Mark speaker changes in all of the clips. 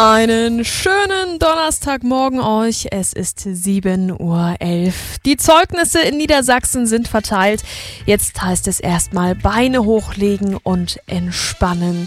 Speaker 1: Einen schönen Donnerstagmorgen euch. Es ist 7:11 Uhr. Die Zeugnisse in Niedersachsen sind verteilt. Jetzt heißt es erstmal Beine hochlegen und entspannen.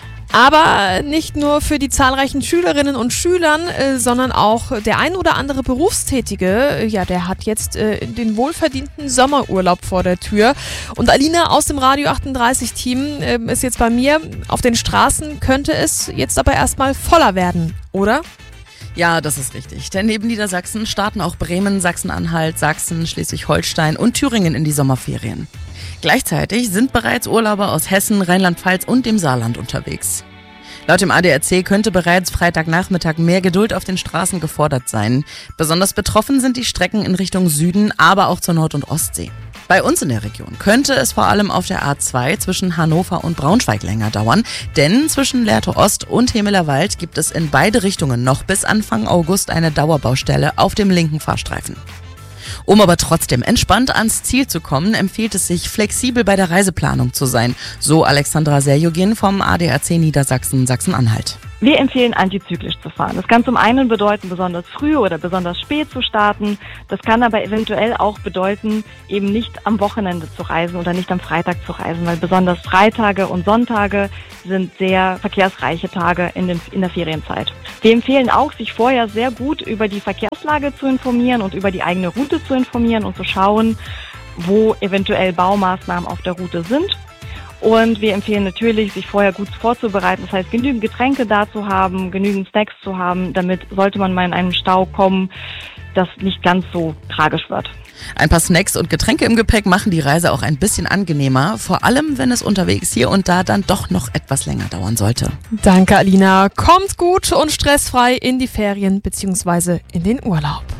Speaker 1: Aber nicht nur für die zahlreichen Schülerinnen und Schülern, sondern auch der ein oder andere Berufstätige, der hat jetzt den wohlverdienten Sommerurlaub vor der Tür. Und Alina aus dem Radio 38 Team ist jetzt bei mir. Auf den Straßen könnte es jetzt aber erstmal voller werden, oder?
Speaker 2: Ja, das ist richtig. Denn neben Niedersachsen starten auch Bremen, Sachsen-Anhalt, Sachsen, Schleswig-Holstein und Thüringen in die Sommerferien. Gleichzeitig sind bereits Urlauber aus Hessen, Rheinland-Pfalz und dem Saarland unterwegs. Laut dem ADAC könnte bereits Freitagnachmittag mehr Geduld auf den Straßen gefordert sein. Besonders betroffen sind die Strecken in Richtung Süden, aber auch zur Nord- und Ostsee. Bei uns in der Region könnte es vor allem auf der A2 zwischen Hannover und Braunschweig länger dauern, denn zwischen Lehrte Ost und Hemelerwald gibt es in beide Richtungen noch bis Anfang August eine Dauerbaustelle auf dem linken Fahrstreifen. Um aber trotzdem entspannt ans Ziel zu kommen, empfiehlt es sich, flexibel bei der Reiseplanung zu sein, so Alexandra Serjogin vom ADAC Niedersachsen Sachsen-Anhalt.
Speaker 3: Wir empfehlen, antizyklisch zu fahren. Das kann zum einen bedeuten, besonders früh oder besonders spät zu starten. Das kann aber eventuell auch bedeuten, eben nicht am Wochenende zu reisen oder nicht am Freitag zu reisen, weil besonders Freitage und Sonntage sind sehr verkehrsreiche Tage in der Ferienzeit. Wir empfehlen auch, sich vorher sehr gut über die Verkehrslage zu informieren und über die eigene Route zu informieren und zu schauen, wo eventuell Baumaßnahmen auf der Route sind. Und wir empfehlen natürlich, sich vorher gut vorzubereiten. Das heißt, genügend Getränke da zu haben, genügend Snacks zu haben, damit, sollte man mal in einen Stau kommen, das nicht ganz so tragisch wird.
Speaker 2: Ein paar Snacks und Getränke im Gepäck machen die Reise auch ein bisschen angenehmer, vor allem wenn es unterwegs hier und da dann doch noch etwas länger dauern sollte.
Speaker 1: Danke, Alina. Kommt gut und stressfrei in die Ferien bzw. in den Urlaub.